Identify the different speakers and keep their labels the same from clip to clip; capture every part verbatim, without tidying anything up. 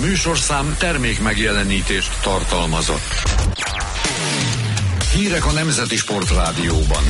Speaker 1: műsorszám termék megjelenítést tartalmazott. Hírek a Nemzeti Sportrádióban.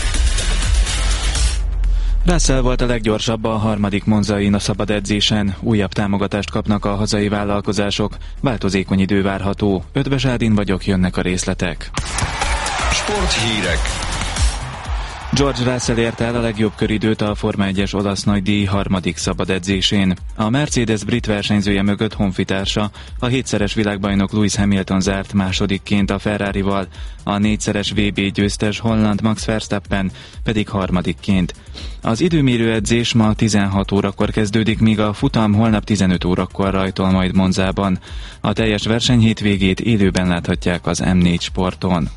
Speaker 2: Russell volt a leggyorsabb a harmadik monzain a szabad edzésen. Újabb támogatást kapnak a hazai vállalkozások. Változékony idő várható. Ötvös Ádin vagyok, jönnek a részletek.
Speaker 1: Sporthírek.
Speaker 2: George Russell érte el a legjobb köridőt a Forma egyes olasz nagydíj harmadik szabad edzésén. A Mercedes brit versenyzője mögött honfitársa, a hétszeres világbajnok Lewis Hamilton zárt másodikként a Ferrarival, a négyszeres vé bé győztes holland Max Verstappen pedig harmadikként. Az időmérő edzés ma tizenhat órakor kezdődik, míg a futam holnap tizenöt órakor rajtol majd Monzában. A teljes verseny hétvégét élőben láthatják az em négy Sporton.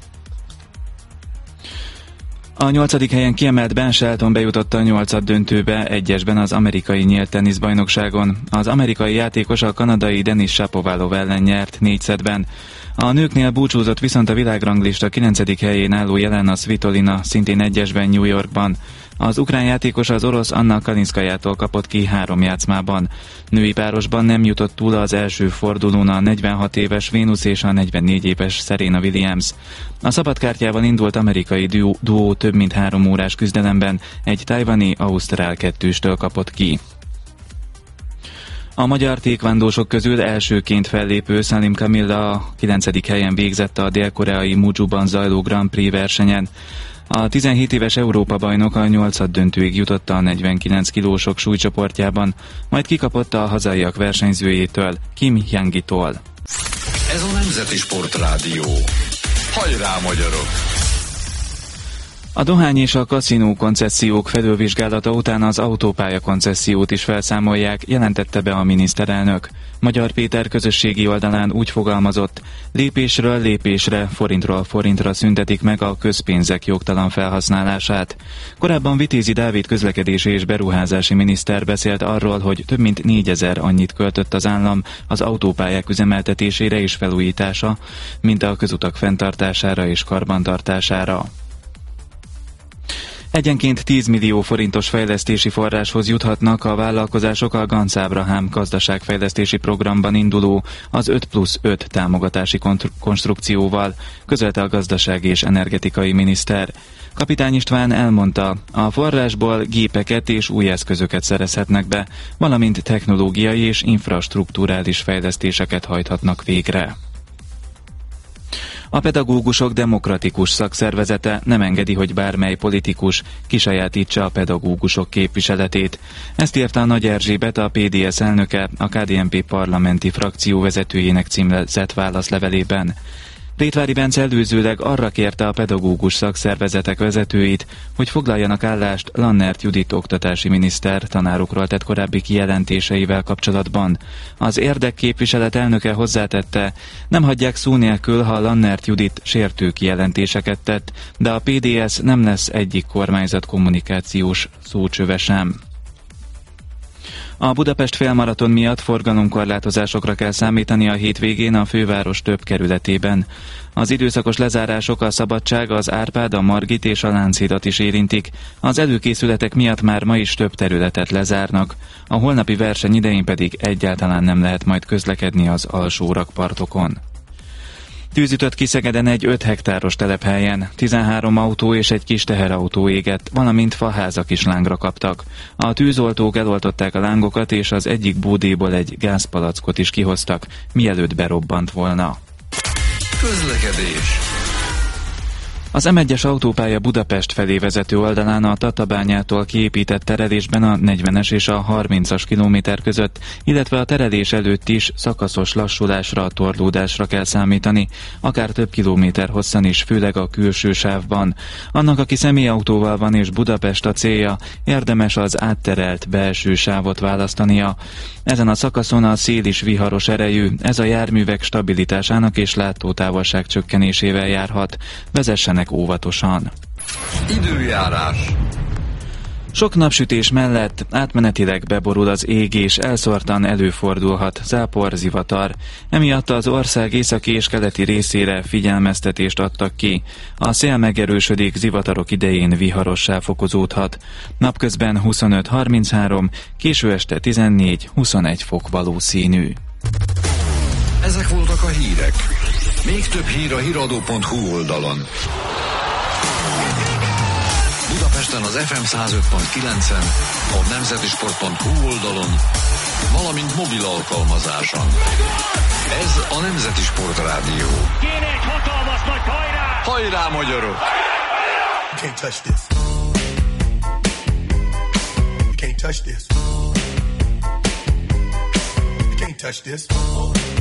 Speaker 2: A nyolcadik helyen kiemelt Ben Shelton bejutott a nyolcad döntőbe egyesben az amerikai nyílt teniszbajnokságon. Az amerikai játékos a kanadai Denis Shapovalov ellen nyert négy szettben. A nőknél búcsúzott viszont a világranglista kilencedik helyén álló Jelena Svitolina szintén egyesben New Yorkban. Az ukrán játékos az orosz Anna Kalinszkajától kapott ki három játszmában. Női párosban nem jutott túl az első fordulón a negyvenhat éves Venus és a negyvennégy éves Serena Williams. A szabadkártyával indult amerikai duó, duó több mint három órás küzdelemben egy tajvani ausztrál kettőstől kapott ki. A magyar tékvándósok közül elsőként fellépő Salim Kamilla a kilencedik helyen végzett a dél-koreai Mujuban zajló Grand Prix versenyen. A tizenhét éves Európa-bajnok a nyolcad döntőig jutott a negyvenkilenc kilósok súlycsoportjában, majd kikapott a hazaiak versenyzőjétől, Kim Hyang-itól.
Speaker 1: Ez a Nemzeti Sportrádió. Hajrá, magyarok!
Speaker 2: A dohány és a kaszinó koncessziók felülvizsgálata után az autópálya koncessziót is felszámolják, jelentette be a miniszterelnök. Magyar Péter közösségi oldalán úgy fogalmazott, lépésről lépésre, forintról forintra szüntetik meg a közpénzek jogtalan felhasználását. Korábban Vitézi Dávid közlekedési és beruházási miniszter beszélt arról, hogy több mint négyezer annyit költött az állam az autópályák üzemeltetésére és felújítása, mint a közutak fenntartására és karbantartására. Egyenként tíz millió forintos fejlesztési forráshoz juthatnak a vállalkozások a Ganz Ábrahám gazdaságfejlesztési programban induló az öt plusz öt támogatási konstrukcióval, közölte a gazdasági és energetikai miniszter. Kapitány István elmondta, a forrásból gépeket és új eszközöket szerezhetnek be, valamint technológiai és infrastrukturális fejlesztéseket hajthatnak végre. A pedagógusok demokratikus szakszervezete nem engedi, hogy bármely politikus kisajátítsa a pedagógusok képviseletét. Ezt írta a Nagy Erzsébet, a pé dé es elnöke, a ká dé en pé parlamenti frakció vezetőjének címzett válaszlevelében. Rétvári Bence előzőleg arra kérte a pedagógus szakszervezetek vezetőit, hogy foglaljanak állást Lannert Judit oktatási miniszter tanárokról tett korábbi kijelentéseivel kapcsolatban. Az érdekképviselet elnöke hozzátette, nem hagyják szó nélkül, ha Lannert Judit sértő kijelentéseket tett, de a pé dé es nem lesz egyik kormányzat kommunikációs szócsöve sem. A Budapest félmaraton miatt forgalomkorlátozásokra kell számítani a hétvégén a főváros több kerületében. Az időszakos lezárások a Szabadság, az Árpád, a Margit és a Lánchídat is érintik. Az előkészületek miatt már ma is több területet lezárnak. A holnapi verseny idején pedig egyáltalán nem lehet majd közlekedni az alsó rakpartokon. Tűz ütött ki Szegeden egy öt hektáros telephelyen. tizenhárom autó és egy kis teherautó égett, valamint faházak is lángra kaptak. A tűzoltók eloltották a lángokat, és az egyik bódéból egy gázpalackot is kihoztak, mielőtt berobbant volna.
Speaker 1: Közlekedés.
Speaker 2: Az em egyes autópálya Budapest felé vezető oldalán a Tatabányától kiépített terelésben a negyvenes és a harmincas kilométer között, illetve a terelés előtt is szakaszos lassulásra, torlódásra kell számítani, akár több kilométer hosszan is, főleg a külső sávban. Annak, aki személyautóval van és Budapest a célja, érdemes az átterelt belső sávot választania. Ezen a szakaszon a szél is viharos erejű, ez a járművek stabilitásának és látótávolság csökkenésével járhat. Vezessenek óvatosan.
Speaker 1: Időjárás.
Speaker 2: Sok napsütés mellett átmenetileg beborul az ég és elszórtan előfordulhat zápor, zivatar. Emiatt az ország északi és keleti részére figyelmeztetést adtak ki. A szél megerősödik, zivatarok idején viharossá fokozódhat. Napközben huszonöt harminchárom, késő este tizennégy huszonegy fok valószínű.
Speaker 1: Ezek voltak a hírek. Még több hír a híradó pont hu oldalon. Budapesten az ef em száz öt pont kilencen, a nemzetisport pont hu oldalon, valamint mobil alkalmazáson. Ez a Nemzeti Sport Rádió.
Speaker 3: Kéne egy hatalmas nagy hajrá!
Speaker 1: Hajrá, magyarok!
Speaker 4: You can't touch this. You can't touch this. You can't touch this.